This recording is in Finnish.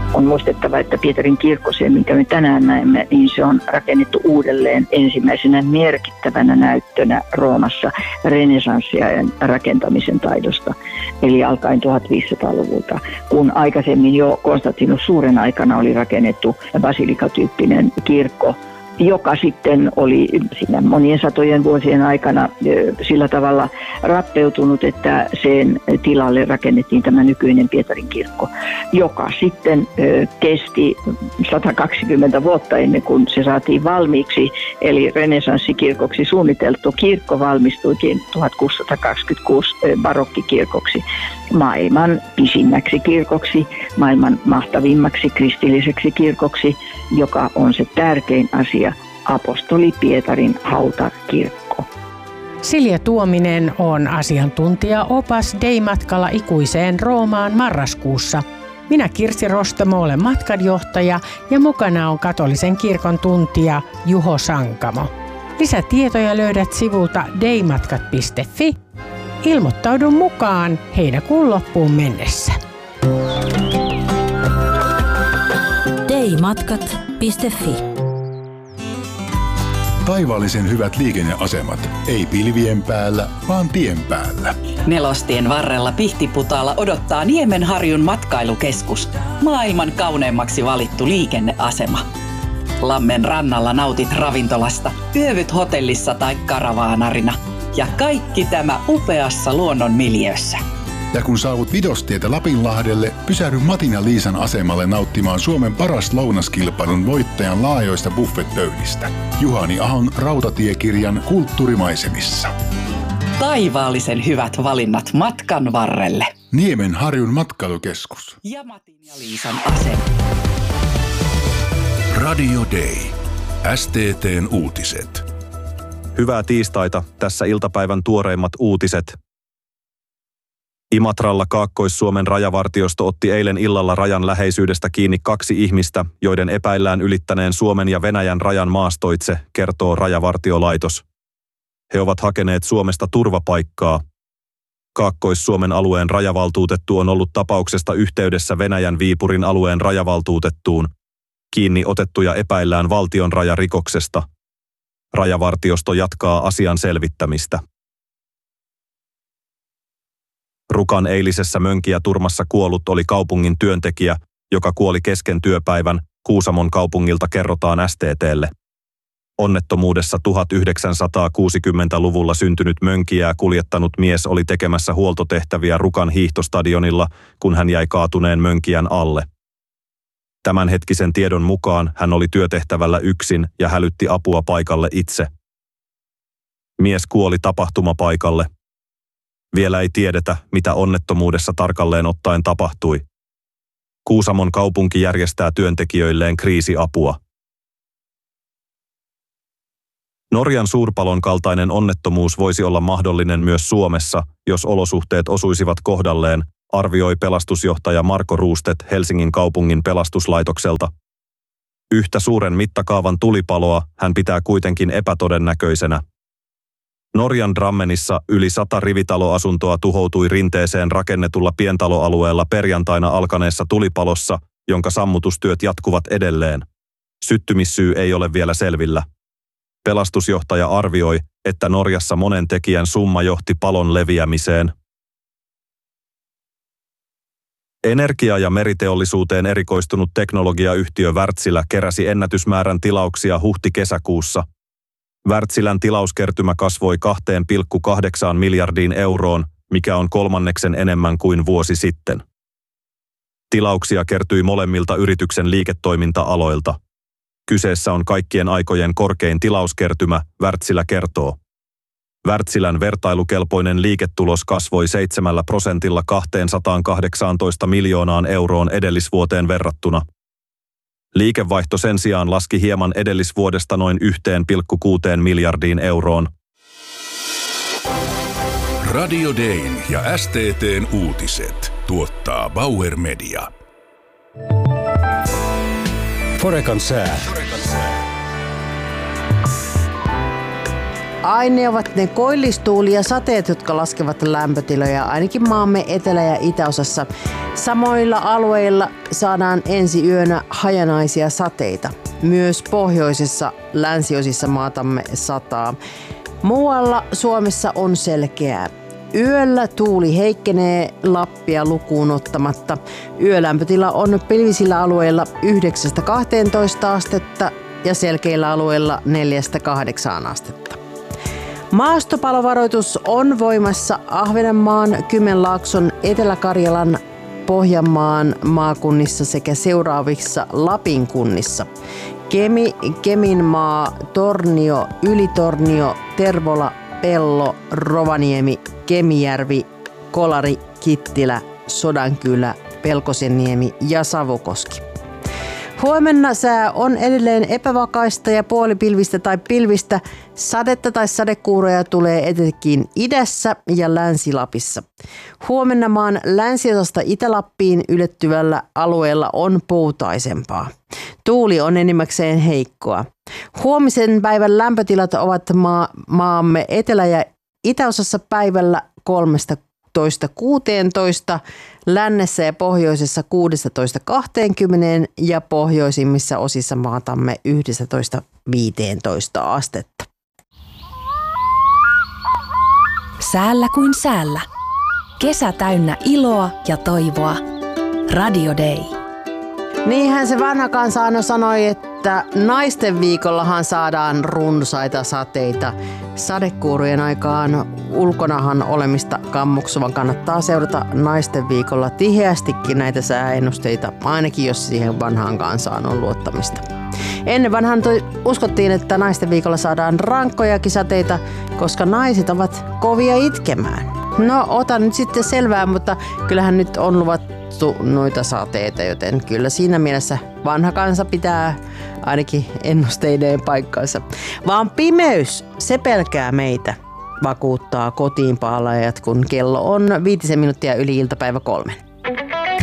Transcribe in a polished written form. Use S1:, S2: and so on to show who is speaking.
S1: On muistettava, että Pietarin kirkko, se minkä me tänään näemme, niin se on rakennettu uudelleen ensimmäisenä merkittävänä näyttönä Roomassa renessanssiajan rakentamisen taidosta, eli alkaen 1500-luvulta, kun aikaisemmin jo Konstantinus Suuren aikana oli rakennettu basilikatyyppinen kirkko, joka sitten oli siinä monien satojen vuosien aikana sillä tavalla rappeutunut, että sen tilalle rakennettiin tämä nykyinen Pietarin kirkko, joka sitten kesti 120 vuotta ennen kuin se saatiin valmiiksi, eli renessanssikirkoksi suunniteltu kirkko valmistuikin 1626 barokkikirkoksi, maailman pisimmäksi kirkoksi, maailman mahtavimmaksi kristilliseksi kirkoksi, joka on se tärkein asia, apostoli Pietarin hautakirkko.
S2: Silja Tuominen on asiantuntija-opas Dei-matkalla ikuiseen Roomaan marraskuussa. Minä Kirsi Rostamo olen matkanjohtaja ja mukana on katolisen kirkon tuntija Juho Sankamo. Lisätietoja löydät sivulta deimatkat.fi. Ilmoittaudu mukaan heinäkuun loppuun mennessä.
S3: deimatkat.fi.
S4: Taivaallisen hyvät liikenneasemat. Ei pilvien päällä, vaan tien päällä.
S5: Nelostien varrella Pihtiputaalla odottaa Niemenharjun matkailukeskus. Maailman kauneimmaksi valittu liikenneasema. Lammen rannalla nautit ravintolasta, yövyt hotellissa tai karavaanarina. Ja kaikki tämä upeassa luonnon miljöössä.
S4: Ja kun saavut Vidostietä Lapinlahdelle, pysähdy Matin ja Liisan asemalle nauttimaan Suomen paras lounaskilpailun voittajan laajoista buffetpöydistä. Juhani Ahon rautatiekirjan Kulttuurimaisemissa.
S5: Taivaallisen hyvät valinnat matkan varrelle.
S4: Niemenharjun matkailukeskus.
S5: Ja Matin ja Liisan asema.
S4: Radio Day. STT:n uutiset.
S6: Hyvää tiistaita. Tässä iltapäivän tuoreimmat uutiset. Imatralla Kaakkois-Suomen rajavartiosto otti eilen illalla rajan läheisyydestä kiinni 2 ihmistä, joiden epäillään ylittäneen Suomen ja Venäjän rajan maastoitse, kertoo Rajavartiolaitos. He ovat hakeneet Suomesta turvapaikkaa. Kaakkois-Suomen alueen rajavaltuutettu on ollut tapauksesta yhteydessä Venäjän Viipurin alueen rajavaltuutettuun. Kiinni otettuja epäillään valtion rajarikoksesta. Rajavartiosto jatkaa asian selvittämistä. Rukan eilisessä Mönkijäturmassa kuollut oli kaupungin työntekijä, joka kuoli kesken työpäivän, Kuusamon kaupungilta kerrotaan STT:lle. Onnettomuudessa 1960-luvulla syntynyt Mönkijää kuljettanut mies oli tekemässä huoltotehtäviä Rukan hiihtostadionilla, kun hän jäi kaatuneen Mönkijän alle. Tämänhetkisen tiedon mukaan hän oli työtehtävällä yksin ja hälytti apua paikalle itse. Mies kuoli tapahtumapaikalle. Vielä ei tiedetä, mitä onnettomuudessa tarkalleen ottaen tapahtui. Kuusamon kaupunki järjestää työntekijöilleen kriisiapua. Norjan suurpalon kaltainen onnettomuus voisi olla mahdollinen myös Suomessa, jos olosuhteet osuisivat kohdalleen, arvioi pelastusjohtaja Marko Ruustet Helsingin kaupungin pelastuslaitokselta. Yhtä suuren mittakaavan tulipaloa hän pitää kuitenkin epätodennäköisenä. Norjan Drammenissa yli 100 rivitaloasuntoa tuhoutui rinteeseen rakennetulla pientaloalueella perjantaina alkaneessa tulipalossa, jonka sammutustyöt jatkuvat edelleen. Syttymissyy ei ole vielä selvillä. Pelastusjohtaja arvioi, että Norjassa monen tekijän summa johti palon leviämiseen. Energia- ja meriteollisuuteen erikoistunut teknologiayhtiö Wärtsilä keräsi ennätysmäärän tilauksia huhti-kesäkuussa. Wärtsilän tilauskertymä kasvoi 2,8 miljardiin euroon, mikä on 1/3 enemmän kuin vuosi sitten. Tilauksia kertyi molemmilta yrityksen liiketoiminta-aloilta. Kyseessä on kaikkien aikojen korkein tilauskertymä, Wärtsilä kertoo. Wärtsilän vertailukelpoinen liiketulos kasvoi 7% 218 miljoonaan euroon edellisvuoteen verrattuna. Liikevaihto sen sijaan laski hieman edellisvuodesta noin 1,6 miljardiin euroon.
S4: Radio Dayn ja STT:n uutiset tuottaa Bauer Media.
S7: Forecan sää.
S3: aine ovat ne koillistuuli ja sateet, jotka laskevat lämpötiloja ainakin maamme etelä- ja itäosassa. Samoilla alueilla saadaan ensi yönä hajanaisia sateita. Myös pohjoisessa länsiosissa maatamme sataa. Muualla Suomessa on selkeää. Yöllä tuuli heikkenee Lappia lukuun ottamatta. Yölämpötila on pilvisillä alueilla 9-12 astetta ja selkeillä alueilla 4-8 astetta. Maastopalovaroitus on voimassa Ahvenanmaan, Kymenlaakson, Etelä-Karjalan, Pohjanmaan maakunnissa sekä seuraavissa Lapin kunnissa. Kemi, Keminmaa, Tornio, Ylitornio, Tervola, Pello, Rovaniemi, Kemijärvi, Kolari, Kittilä, Sodankylä, Pelkosenniemi ja Savukoski. Huomenna sää on edelleen epävakaista ja puolipilvistä tai pilvistä. Sadetta tai sadekuuroja tulee etenkin idässä ja Länsi-Lapissa. Huomenna maan länsiosasta Itä-Lappiin ylettyvällä alueella on poutaisempaa. Tuuli on enimmäkseen heikkoa. Huomisen päivän lämpötilat ovat maamme etelä- ja itäosassa päivällä 13-16, lännessä ja pohjoisessa 16-20 ja pohjoisimmissa osissa maatamme 11-15 astetta.
S7: Säällä kuin säällä. Kesä täynnä iloa ja toivoa. Radio Day.
S3: Niinhän se vanha kansa sanoi, että naisten viikollahan saadaan runsaita sateita. Sadekuurujen aikaan ulkonahan olemista kammuksuvan kannattaa seurata naisten viikolla tiheästikin näitä sääennusteita, ainakin jos siihen vanhaan kansaan on luottamista. Ennen vanhaan uskottiin, että naisten viikolla saadaan rankkojakin sateita, koska naiset ovat kovia itkemään. No, otan nyt sitten selvää, mutta kyllähän nyt on luvattu noita sateita, joten kyllä siinä mielessä vanha kansa pitää ainakin ennusteiden paikkansa. Vaan pimeys, se pelkää meitä, vakuuttaa kotiinpalajat, kun kello on 5 minuuttia yli iltapäivä 3.